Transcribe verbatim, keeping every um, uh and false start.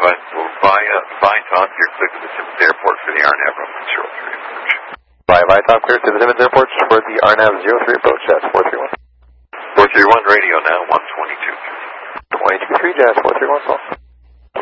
but via Vitalk, you're clear to the Simmons Airport for the R N A V one zero three approach. Via Vitalk, clear to the Simmons Airport for the R N A V zero three approach, Jazz four three one. four three one radio now, one twenty-two. twenty-two three, Jazz four three one, call.